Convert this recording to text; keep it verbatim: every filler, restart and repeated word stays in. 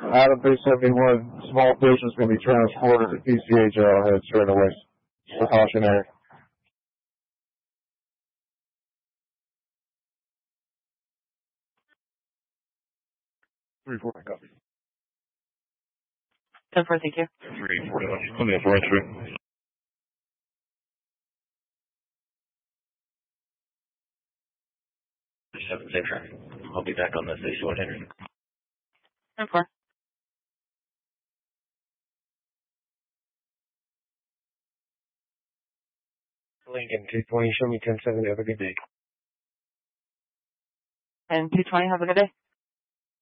Adam three seventy-one, small patient's going to be transported to P C H Arrowhead straight away. Precautionary. three four, copy. ten four, thank you. three four, let me have four entry. seven, same traffic. I'll be back on the sixty-one hundred. ten four. Lincoln two twenty, show me ten seven, have a good day. And two twenty, have a good day.